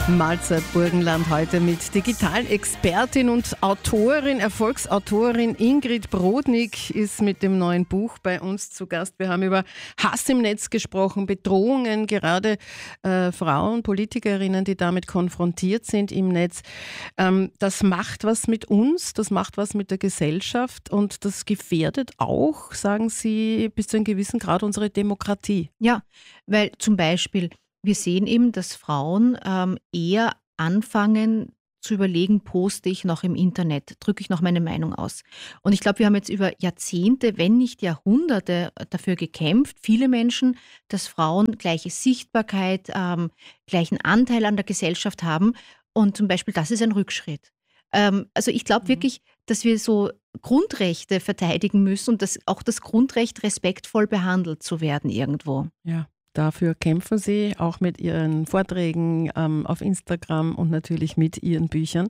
Mahlzeit Burgenland heute mit Digitalexpertin und Autorin, Erfolgsautorin Ingrid Brodnik ist mit dem neuen Buch bei uns zu Gast. Wir haben über Hass im Netz gesprochen, Bedrohungen, gerade Frauen, Politikerinnen, die damit konfrontiert sind im Netz. Das macht was mit uns, das macht was mit der Gesellschaft und das gefährdet auch, sagen Sie, bis zu einem gewissen Grad unsere Demokratie. Ja, weil zum Beispiel wir sehen eben, dass Frauen eher anfangen zu überlegen, poste ich noch im Internet, drücke ich noch meine Meinung aus. Und ich glaube, wir haben jetzt über Jahrzehnte, wenn nicht Jahrhunderte dafür gekämpft, viele Menschen, dass Frauen gleiche Sichtbarkeit, gleichen Anteil an der Gesellschaft haben. Und zum Beispiel, das ist ein Rückschritt. Also ich glaube wirklich, dass wir so Grundrechte verteidigen müssen und dass auch das Grundrecht, respektvoll behandelt zu werden irgendwo. Ja. Dafür kämpfen Sie auch mit Ihren Vorträgen auf Instagram und natürlich mit Ihren Büchern.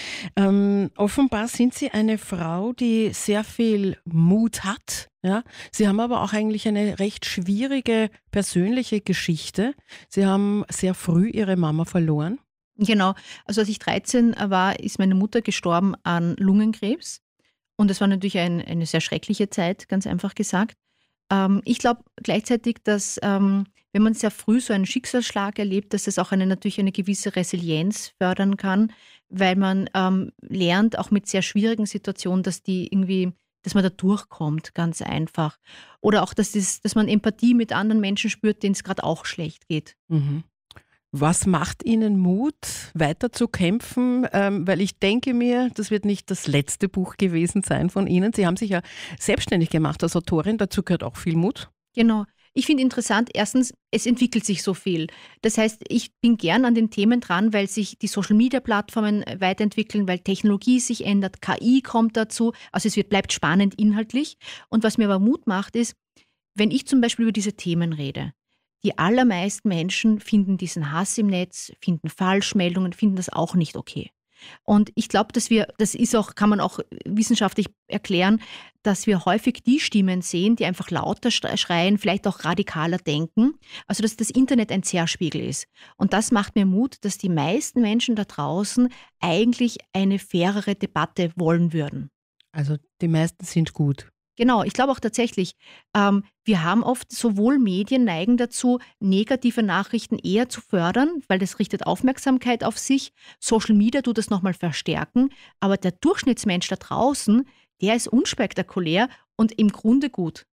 Offenbar sind Sie eine Frau, die sehr viel Mut hat. Ja? Sie haben aber auch eigentlich eine recht schwierige persönliche Geschichte. Sie haben sehr früh Ihre Mama verloren. Genau, also als ich 13 war, ist meine Mutter gestorben an Lungenkrebs. Und das war natürlich eine sehr schreckliche Zeit, ganz einfach gesagt. Ich glaube gleichzeitig, dass wenn man sehr früh so einen Schicksalsschlag erlebt, dass es auch natürlich eine gewisse Resilienz fördern kann, weil man lernt, auch mit sehr schwierigen Situationen, dass man da durchkommt, ganz einfach. Oder auch, dass man Empathie mit anderen Menschen spürt, denen es gerade auch schlecht geht. Mhm. Was macht Ihnen Mut, weiter zu kämpfen? Weil ich denke mir, das wird nicht das letzte Buch gewesen sein von Ihnen. Sie haben sich ja selbstständig gemacht als Autorin, dazu gehört auch viel Mut. Genau. Ich finde interessant, erstens, es entwickelt sich so viel. Das heißt, ich bin gern an den Themen dran, weil sich die Social-Media-Plattformen weiterentwickeln, weil Technologie sich ändert, KI kommt dazu. Also bleibt spannend inhaltlich. Und was mir aber Mut macht, ist, wenn ich zum Beispiel über diese Themen rede, die allermeisten Menschen finden diesen Hass im Netz, finden Falschmeldungen, finden das auch nicht okay. Und ich glaube, kann man auch wissenschaftlich erklären, dass wir häufig die Stimmen sehen, die einfach lauter schreien, vielleicht auch radikaler denken. Also dass das Internet ein Zerspiegel ist. Und das macht mir Mut, dass die meisten Menschen da draußen eigentlich eine fairere Debatte wollen würden. Also die meisten sind gut. Genau, ich glaube auch tatsächlich, wir haben oft, sowohl Medien neigen dazu, negative Nachrichten eher zu fördern, weil das richtet Aufmerksamkeit auf sich. Social Media tut das nochmal verstärken, aber der Durchschnittsmensch da draußen, der ist unspektakulär und im Grunde gut.